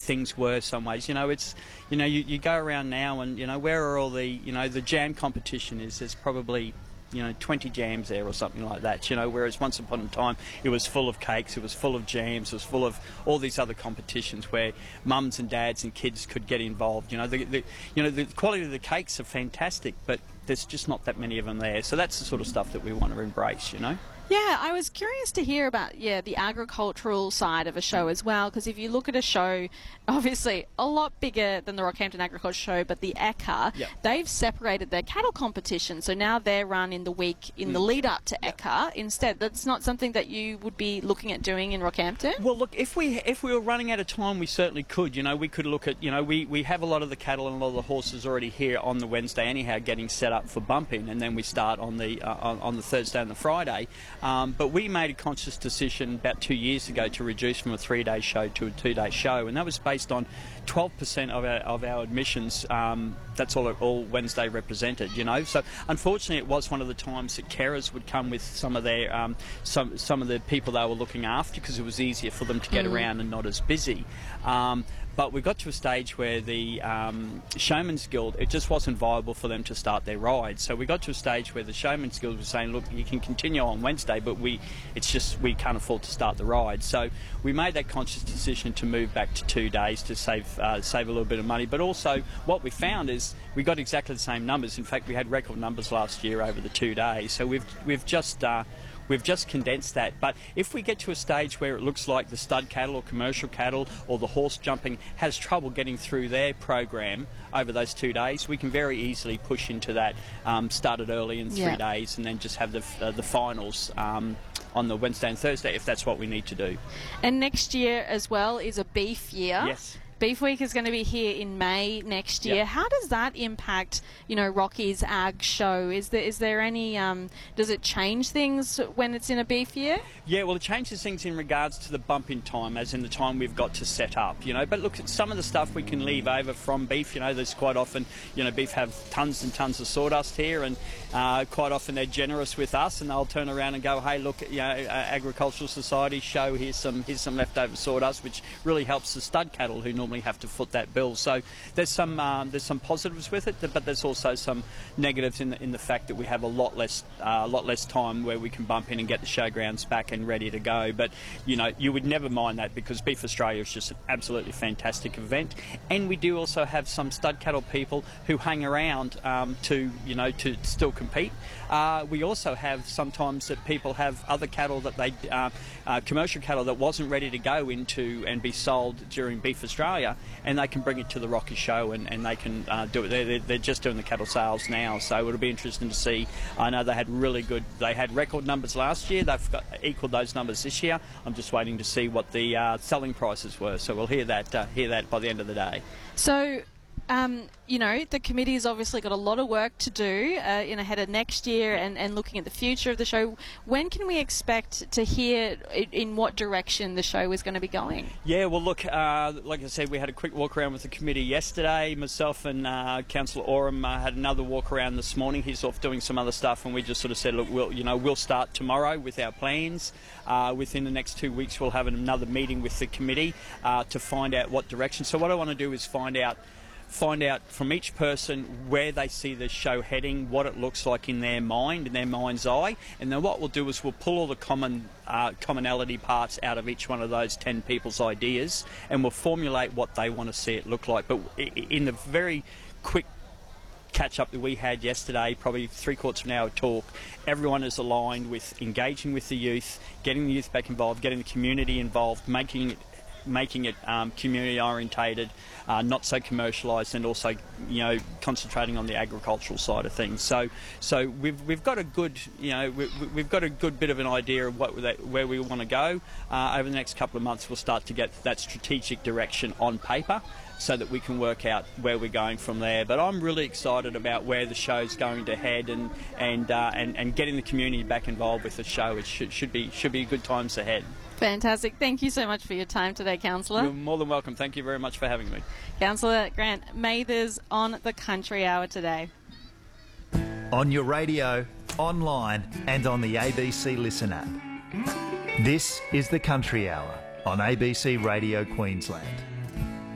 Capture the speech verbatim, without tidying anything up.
things were some ways. You know, it's, you know, you, you go around now and, you know, where are all the, you know, the jam competition is, there's probably, you know, twenty jams there or something like that, you know, whereas once upon a time it was full of cakes, it was full of jams, it was full of all these other competitions where mums and dads and kids could get involved. You know, the, the, you know, the quality of the cakes are fantastic, but there's just not that many of them there. So that's the sort of stuff that we want to embrace, you know. Yeah, I was curious to hear about, yeah, the agricultural side of a show as well, because if you look at a show, obviously a lot bigger than the Rockhampton Agriculture Show, but the E C A, yep. they've separated their cattle competition, so now they're run in the week in mm. the lead up to yep. E C A instead. That's not something that you would be looking at doing in Rockhampton? Well, look, if we if we were running out of time, we certainly could. You know, we could look at, you know, we, we have a lot of the cattle and a lot of the horses already here on the Wednesday anyhow, getting set up for bumping, and then we start on the uh, on, on the Thursday and the Friday. Um, but we made a conscious decision about two years ago to reduce from a three-day show to a two-day show, and that was based on twelve percent of our, of our admissions. Um, that's all, all Wednesday represented, you know. So unfortunately, it was one of the times that carers would come with some of their um, some some of the people they were looking after, because it was easier for them to get mm. around and not as busy. Um, But we got to a stage where the um, Showman's Guild, it just wasn't viable for them to start their ride. So we got to a stage where the Showman's Guild was saying, look, you can continue on Wednesday, but we it's just we can't afford to start the ride. So we made that conscious decision to move back to two days to save uh, save a little bit of money. But also what we found is we got exactly the same numbers. In fact, we had record numbers last year over the two days. So we've we've just uh, We've just condensed that. But if we get to a stage where it looks like the stud cattle or commercial cattle or the horse jumping has trouble getting through their program over those two days, we can very easily push into that, um, start it early in three yeah. days and then just have the, uh, the finals um, on the Wednesday and Thursday if that's what we need to do. And next year as well is a beef year. Yes. Beef Week is going to be here in May next year. Yep. How does that impact, you know, Rocky's Ag Show? Is there is there any? Um, does it change things when it's in a beef year? Yeah, well, it changes things in regards to the bump in time, as in the time we've got to set up. You know, but look, at some of the stuff we can leave over from beef. You know, there's quite often, you know, beef have tons and tons of sawdust here, and uh, quite often they're generous with us, and they'll turn around and go, hey, look, you know, uh, Agricultural Society show, here's some here's some leftover sawdust, which really helps the stud cattle who normally have to foot that bill. So there's some um, there's some positives with it, but there's also some negatives in the, in the fact that we have a lot less uh, a lot less time where we can bump in and get the showgrounds back and ready to go. But you know, you would never mind that, because Beef Australia is just an absolutely fantastic event, and we do also have some stud cattle people who hang around um, to you know to still compete. Uh, we also have sometimes that people have other cattle that they uh, uh, commercial cattle that wasn't ready to go into and be sold during Beef Australia, and they can bring it to the Rocky Show and, and they can uh, do it. They're, they're just doing the cattle sales now, so it'll be interesting to see. I know they had really good, they had record numbers last year. They've got, equalled those numbers this year. I'm just waiting to see what the uh, selling prices were, so we'll hear that uh, hear that by the end of the day. So, um, you know, the committee's obviously got a lot of work to do uh, in ahead of next year and, and looking at the future of the show. When can we expect to hear in, in what direction the show is going to be going? Yeah, well, look, uh, like I said, we had a quick walk around with the committee yesterday. Myself and uh, Councillor Oram uh, had another walk around this morning. He's off doing some other stuff, and we just sort of said, look, we'll, you know, we'll start tomorrow with our plans. Uh, within the next two weeks, we'll have another meeting with the committee uh, to find out what direction. So what I want to do is find out find out from each person where they see the show heading, what it looks like in their mind, in their mind's eye, and then what we'll do is we'll pull all the common uh, commonality parts out of each one of those ten people's ideas, and we'll formulate what they want to see it look like. But in the very quick catch-up that we had yesterday, probably three quarters of an hour talk, everyone is aligned with engaging with the youth, getting the youth back involved, getting the community involved, making it making it um, community orientated, uh, not so commercialised, and also, you know, concentrating on the agricultural side of things. So, so we've we've got a good, you know, we, we've got a good bit of an idea of what where we want to go. Uh, over the next couple of months, we'll start to get that strategic direction on paper, so that we can work out where we're going from there. But I'm really excited about where the show's going to head, and and uh, and, and getting the community back involved with the show. It should should be should be good times ahead. Fantastic. Thank you so much for your time today, Councillor. You're more than welcome. Thank you very much for having me. Councillor Grant Mathers on the Country Hour today. On your radio, online and on the A B C Listen app. This is the Country Hour on A B C Radio Queensland.